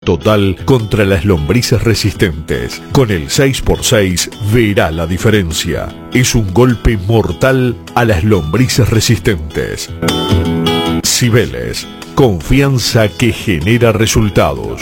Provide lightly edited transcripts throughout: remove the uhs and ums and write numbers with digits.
total contra las lombrices resistentes. Con el 6x6 verá la diferencia. Es un golpe mortal a las lombrices resistentes. Cibeles, confianza que genera resultados.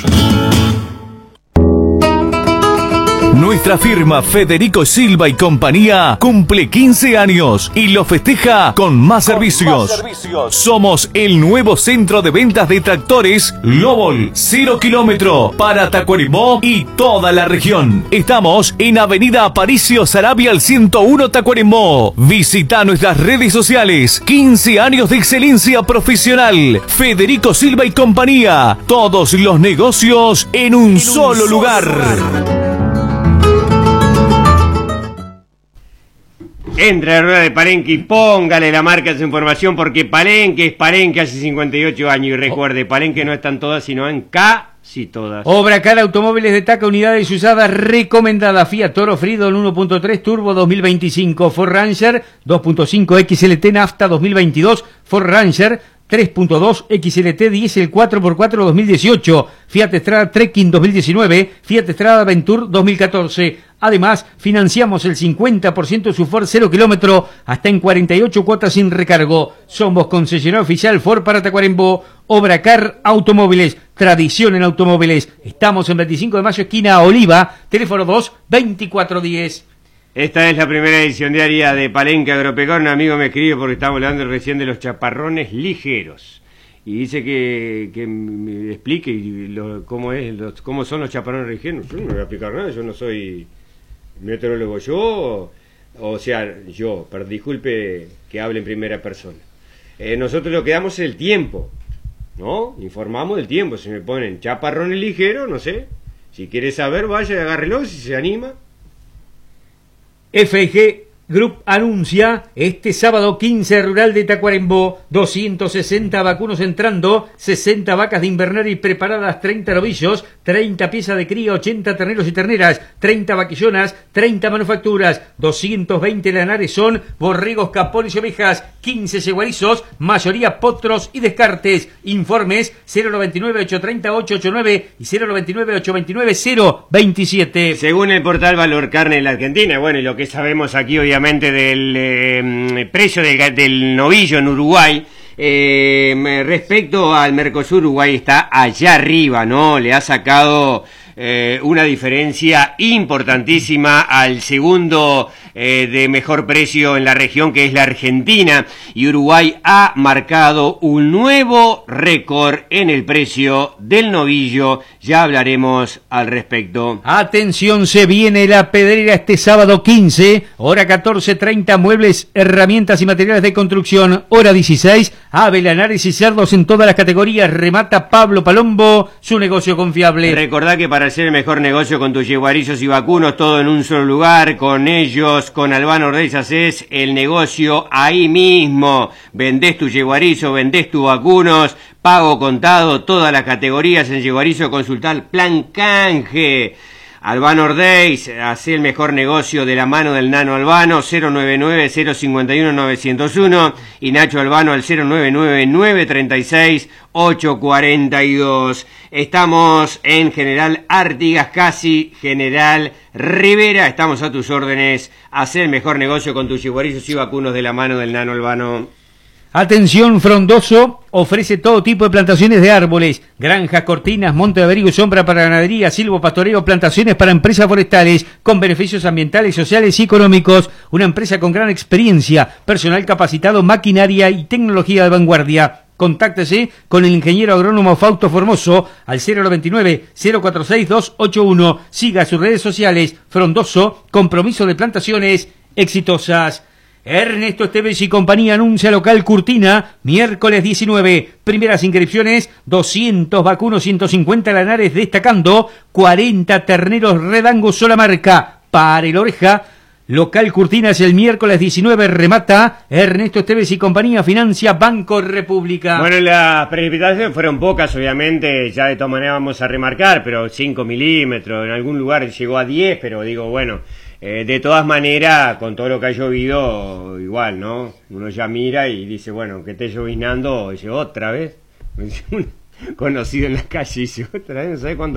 Nuestra firma Federico Silva y compañía cumple 15 años y lo festeja con más servicios. Somos el nuevo centro de ventas de tractores Lobol 0 kilómetro para Tacuarembó y toda la región. Estamos en Avenida Aparicio Saravia al 101 Tacuarembó. Visita nuestras redes sociales. 15 años de excelencia profesional. Federico Silva y compañía. Todos los negocios en un solo lugar. Entra a Rueda de Palenque y póngale la marca a su información, porque Palenque es Palenque hace 58 años. Y recuerde, Palenque no están todas, sino en casi todas. Obracar Automóviles de TACA, unidades usadas recomendadas. Fiat Toro Freedom 1.3 Turbo 2025. Ford Ranger 2.5 XLT Nafta 2022. Ford Ranger 3.2 XLT Diesel 4x4 2018, Fiat Strada Trekking 2019, Fiat Strada Venture 2014. Además, financiamos el 50% de su Ford 0 kilómetro hasta en 48 cuotas sin recargo. Somos concesionario oficial Ford para Tacuarembó. Obracar Automóviles, tradición en automóviles. Estamos en 25 de mayo, esquina Oliva, teléfono 2-2410. Esta es la primera edición diaria de Palenque Agropecuario. Un amigo me escribe porque estamos hablando recién de los chaparrones ligeros. Y dice que me explique cómo son los chaparrones ligeros. Yo no me voy a explicar nada, yo no soy meteorólogo. Disculpe que hable en primera persona. Nosotros lo que damos es el tiempo, ¿no? Informamos del tiempo. Si me ponen chaparrones ligeros, no sé. Si quiere saber, vaya y agárrelo si se anima. FG Group anuncia este sábado 15 rural de Tacuarembó, 260 vacunos entrando, 60 vacas de invernaria y preparadas, 30 novillos, 30 piezas de cría, 80 terneros y terneras, 30 vaquillonas, 30 manufacturas, 220 lanares son borregos, capones y ovejas, 15 yeguarizos, mayoría potros y descartes. Informes 099-830-889 y 099-829-027. Según el portal Valor Carne en la Argentina, bueno, y lo que sabemos aquí obviamente del precio del novillo en Uruguay, respecto al Mercosur, Uruguay está allá arriba, ¿no? Le ha sacado una diferencia importantísima al segundo de mejor precio en la región, que es la Argentina, y Uruguay ha marcado un nuevo récord en el precio del novillo. Ya hablaremos al respecto. Atención, se viene la Pedrera este sábado 15, hora 14:30, muebles, herramientas y materiales de construcción, hora 16, avellanares y cerdos en todas las categorías. Remata Pablo Palombo, su negocio confiable. Recordá que para hacer el mejor negocio con tus yeguarizos y vacunos, todo en un solo lugar, con ellos, con Albano Ordeiz, haces el negocio ahí mismo. Vendés tu yeguarizo, vendés tus vacunos, pago contado, todas las categorías en yeguarizo, consultar plan canje. Albano Ordeiz, hace el mejor negocio de la mano del Nano Albano, 099-051-901, y Nacho Albano al 099-936-842. Estamos en General Artigas, casi General Rivera. Estamos a tus órdenes. Hacer el mejor negocio con tus yeguarizos y vacunos de la mano del Nano Albano. Atención, Frondoso ofrece todo tipo de plantaciones de árboles, granjas, cortinas, monte de abrigo y sombra para ganadería, silvo, pastoreo, plantaciones para empresas forestales, con beneficios ambientales, sociales y económicos. Una empresa con gran experiencia, personal capacitado, maquinaria y tecnología de vanguardia. Contáctese con el ingeniero agrónomo Fausto Formoso al 099-046-281. Siga sus redes sociales. Frondoso, compromiso de plantaciones exitosas. Ernesto Esteves y compañía anuncia local Curtina, miércoles 19. Primeras inscripciones, 200 vacunos, 150 lanares, destacando 40 terneros redangos, sola marca. Para la oreja, local Curtina es el miércoles 19, remata Ernesto Esteves y compañía, financia Banco República. Bueno, las precipitaciones fueron pocas, obviamente, ya de todas maneras vamos a remarcar, pero 5 milímetros, en algún lugar llegó a 10, pero digo, bueno... de todas maneras, con todo lo que ha llovido, igual, ¿no? Uno ya mira y dice, bueno, que esté llovinando, dice, otra vez. Conocido en la calle, dice, otra vez, no sabe cuánto.